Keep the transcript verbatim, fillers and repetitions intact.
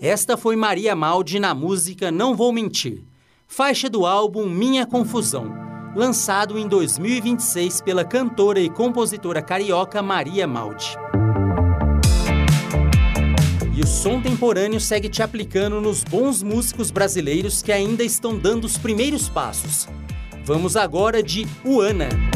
Esta foi Maria Maldi na música Não Vou Mentir, faixa do álbum Minha Confusão, lançado em dois mil e vinte e seis pela cantora e compositora carioca Maria Maldi. E o som temporâneo segue te aplicando nos bons músicos brasileiros que ainda estão dando os primeiros passos. Vamos agora de Uana.